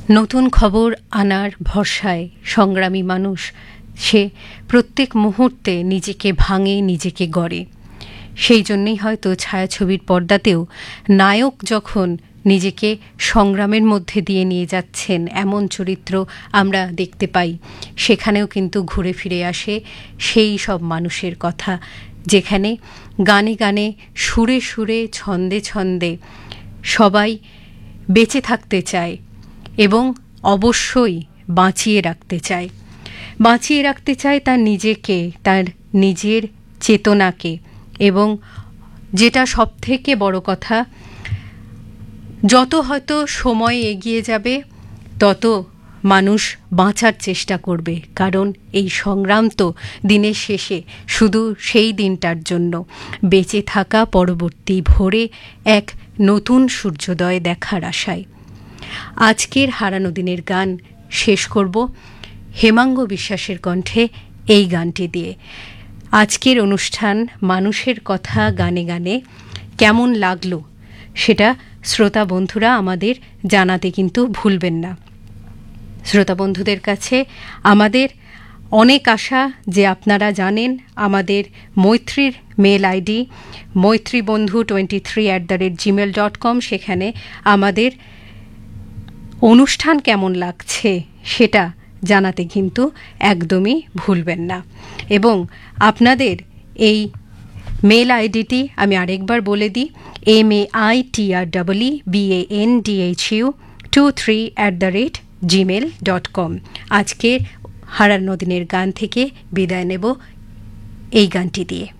নতুন খবর আনার ভরসায় সংগ্রামী মানুষ সে প্রত্যেক মুহূর্তে নিজেকে ভাঙে, নিজেকে গড়ে। সেই জন্যই হয়তো ছায়াছবির পর্দাতেও নায়ক যখন নিজেকে সংগ্রামের মধ্যে দিয়ে নিয়ে যাচ্ছেন এমন চরিত্র আমরা দেখতে পাই, সেখানেও কিন্তু ঘুরে ফিরে আসে সেই সব মানুষের কথা, যেখানে গানে গানে, সুরে সুরে, ছন্দে ছন্দে সবাই বেঁচে থাকতে চায় এবং অবশ্যই বাঁচিয়ে রাখতে চায়। বাঁচিয়ে রাখতে চায় তার নিজেকে, তার নিজের চেতনাকে, এবং যেটা সবথেকে বড় কথা, যত হয়তো সময় এগিয়ে যাবে তত মানুষ বাঁচার চেষ্টা করবে, কারণ এই সংগ্রাম তো দিনের শেষে শুধু সেই দিনটার জন্য বেঁচে থাকা, পরবর্তী ভোরে এক নতুন সূর্যোদয় দেখার আশায়। আজকের হারানো দিনের গান শেষ করব হেমাঙ্গ বিশ্বাসের কণ্ঠে এই গানটি দিয়ে। আজকের অনুষ্ঠান মানুষের কথা গানে গানে কেমন লাগলো সেটা শ্রোতা বন্ধুরা আমাদের জানাতে কিন্তু ভুলবেন না। শ্রোতা বন্ধুদের কাছে আমাদের অনেক আশা যে আপনারা জানেন আমাদের মৈত্রীর মেল আইডি maitribandhu23@gmail.com, সেখানে আমাদের অনুষ্ঠান কেমন লাগছে সেটা জানাতে কিন্তু একদমই ভুলবেন না। এবং আপনাদের এই মেল আইডিটি আমি আরেকবার বলে দিই, maitribandhu23@gmail.com। আজকের হারানো দিনের গান থেকে বিদায় নেব এই গানটি দিয়ে।